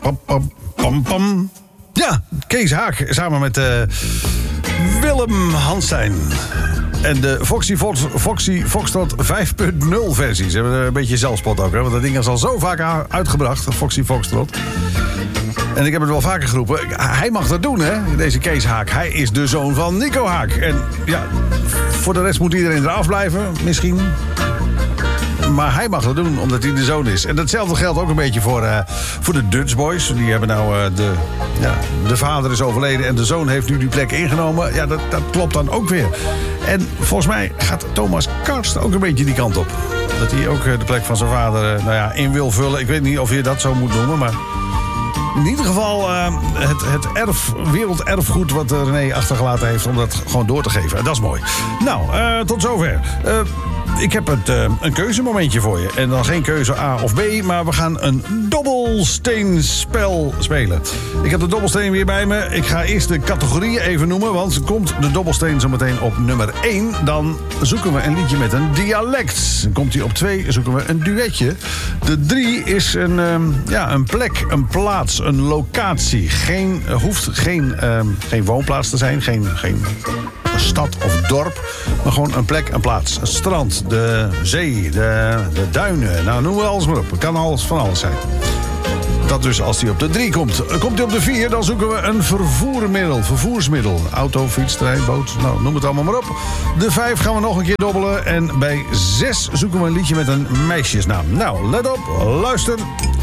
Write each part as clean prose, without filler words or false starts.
Pam, pam, pam, pam. Ja, Kees Haak samen met Willem Hanstein. En de Foxy Foxtrot 5.0 versie. Ze hebben een beetje zelfspot ook, hè? Want dat ding is al zo vaak uitgebracht, Foxy Foxtrot. En ik heb het wel vaker geroepen. Hij mag dat doen, hè, deze Kees Haak. Hij is de zoon van Nico Haak. En ja, voor de rest moet iedereen eraf blijven, misschien. Maar hij mag dat doen, omdat hij de zoon is. En datzelfde geldt ook een beetje voor de Dutch Boys. Die hebben nou de vader is overleden en de zoon heeft nu die plek ingenomen. Ja, dat klopt dan ook weer. En volgens mij gaat Thomas Karst ook een beetje die kant op. Dat hij ook de plek van zijn vader in wil vullen. Ik weet niet of je dat zo moet noemen, maar in ieder geval het werelderfgoed wat René achtergelaten heeft, om dat gewoon door te geven. Dat is mooi. Nou, tot zover. Ik heb een keuzemomentje voor je. En dan geen keuze A of B, maar we gaan een dobbelsteenspel spelen. Ik heb de dobbelsteen weer bij me. Ik ga eerst de categorieën even noemen, want komt de dobbelsteen zo meteen op nummer 1... dan zoeken we een liedje met een dialect. Dan komt hij op 2, zoeken we een duetje. De 3 is een plek, een plaats, een locatie. Hoeft geen woonplaats te zijn, geen stad of dorp, maar gewoon een plek, een plaats. Een strand, de zee, de duinen. Nou, noem we alles maar op. Het kan alles van alles zijn. Dat dus als hij op de 3 komt. Komt hij op de 4, dan zoeken we een vervoersmiddel. Auto, fiets, trein, boot, nou, noem het allemaal maar op. De 5 gaan we nog een keer dobbelen. En bij 6 zoeken we een liedje met een meisjesnaam. Nou, let op, luister.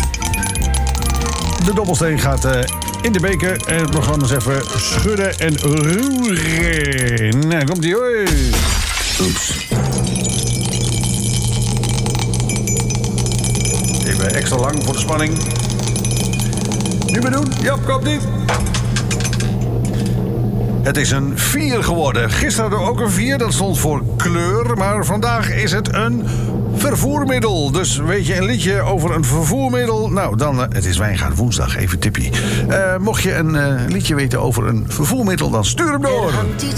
De dobbelsteen gaat in de beker. En we gaan eens even schudden en roeren. Nou, komt-ie, hoi. Oeps. Even extra lang voor de spanning. Nu maar doen. Ja, komt niet. Het is een 4 geworden. Gisteren hadden we ook een 4, dat stond voor kleur. Maar vandaag is het een vervoermiddel. Dus weet je een liedje over een vervoermiddel? Nou, dan, het is Wijngaard woensdag, even tippie. Mocht je een liedje weten over een vervoermiddel, dan stuur hem door. Er hangt iets